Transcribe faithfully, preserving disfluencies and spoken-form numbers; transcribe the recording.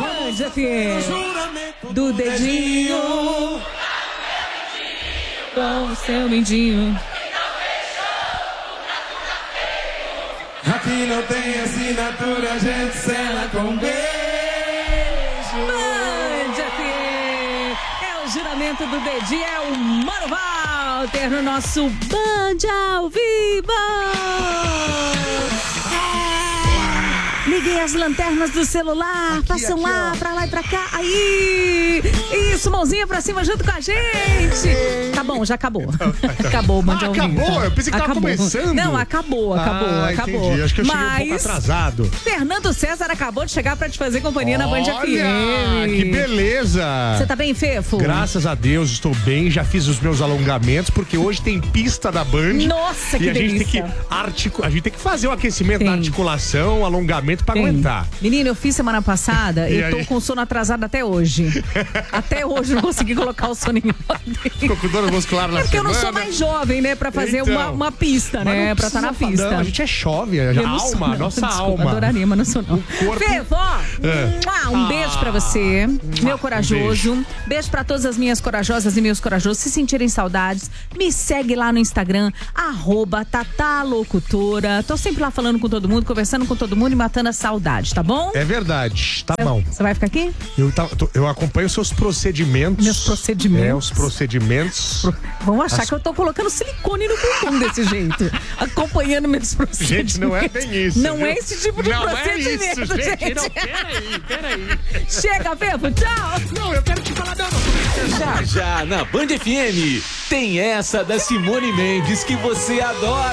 Band F M. Do dedinho. Com o seu mindinho. Aqui não tem assinatura, a gente sela com beijo. Band F M. É o juramento do dedinho, é o Mano Walter no nosso Band ao vivo. Liguem as lanternas do celular, aqui, façam aqui, lá, ó. Pra lá e pra cá. Aí! Isso, mãozinha pra cima junto com a gente. Tá bom, já acabou. Acabou o Band ah, ao vivo. Acabou? Eu pensei que acabou. tava começando. Não, acabou, acabou, ah, acabou. Entendi. Acho que eu cheguei Mas... um pouco atrasado. Fernando César acabou de chegar pra te fazer companhia Olha, na Band F M. Que beleza. Você tá bem, Fefo? Graças a Deus, estou bem. Já fiz os meus alongamentos, porque hoje tem pista da Band. Nossa, que e a delícia. gente tem que articu... A gente tem que fazer o aquecimento tem. da articulação, alongamento pra tem. aguentar. Menino, eu fiz semana passada e, e tô aí? com sono atrasado até hoje. Até hoje não consegui colocar o sono em ordem. Ficou com dor muscular na É porque semana. eu não sou mais jovem, né? Pra fazer então, uma, uma pista, né? Pra estar tá na pista. Não, a gente é chove, a alma, sou, não, nossa desculpa, alma. Adoraria, mas não sou não. Corpo... Fefo, ó, é. um beijo pra você, ah, meu corajoso. Um beijo. beijo pra todas as minhas corajosas e meus corajosos. Se sentirem saudades, me segue lá no Instagram, arroba tatalocutora. Tô sempre lá falando com todo mundo, conversando com todo mundo e matando a saudade, tá bom? É verdade, tá Cê, bom. Você vai ficar aqui? Eu, tá, tô, eu acompanho os seus procedimentos. Meus procedimentos? É, os procedimentos. Pro... Vão achar As... que eu tô colocando silicone no bumbum desse jeito. Acompanhando meus procedimentos. Gente, não é bem isso. Não viu? é esse tipo de não procedimento, é isso, gente. gente. Não, peraí, peraí. Chega, Fefo, tchau. Não, eu quero te falar, não, não. Já, já, na Band F M, tem essa da Simone Mendes que você adora.